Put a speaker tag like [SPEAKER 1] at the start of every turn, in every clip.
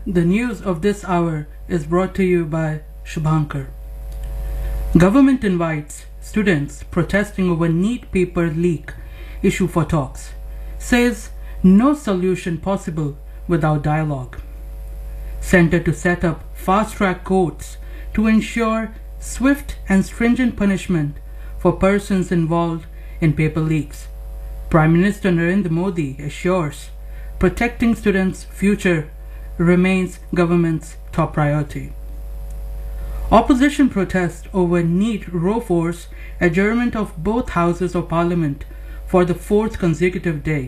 [SPEAKER 1] The news of this hour is brought to you by Shubhankar. Government invites students protesting over NEET paper leak issue for talks. Says no solution possible without dialogue. Center to set up fast-track courts to ensure swift and stringent punishment for persons involved in paper leaks. Prime Minister Narendra Modi assures protecting students' future remains government's top priority. Opposition protest over NEET row force adjournment of both houses of parliament for the fourth consecutive day.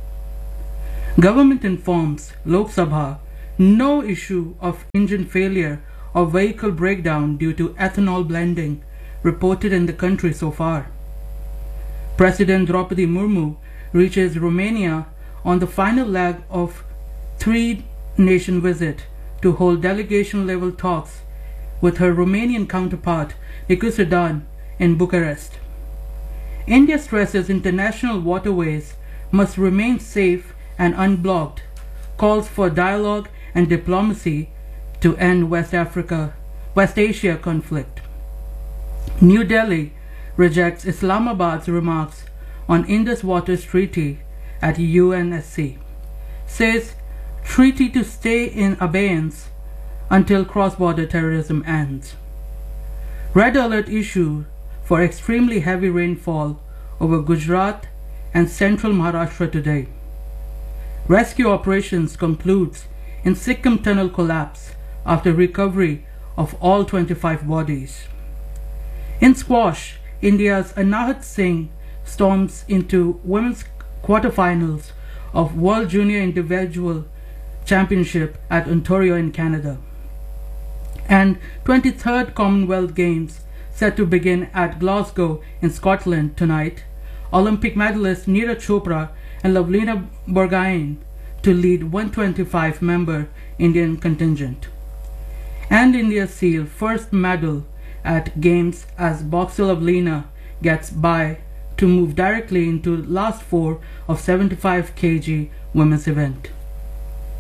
[SPEAKER 1] Government informs Lok Sabha no issue of engine failure or vehicle breakdown due to ethanol blending reported in the country so far. President Draupadi Murmu reaches Romania on the final leg of three-nation visit to hold delegation-level talks with her Romanian counterpart Nicu Sudan in Bucharest. India stresses international waterways must remain safe and unblocked, calls for dialogue and diplomacy to end West Asia conflict. New Delhi rejects Islamabad's remarks on Indus Waters Treaty at UNSC. Says treaty to stay in abeyance until cross-border terrorism ends. Red alert issued for extremely heavy rainfall over Gujarat and central Maharashtra today. Rescue operations concludes in Sikkim tunnel collapse after recovery of all 25 bodies. In squash, India's Anahat Singh storms into women's quarterfinals of World Junior Individual Championship at Ontario in Canada. And 23rd Commonwealth Games set to begin at Glasgow in Scotland tonight. Olympic medalist Neeraj Chopra and Lavlina Borgohain to lead 125-member Indian contingent. And India seal first medal at Games as boxer Lavlina gets by to move directly into last four of 75 kg women's event.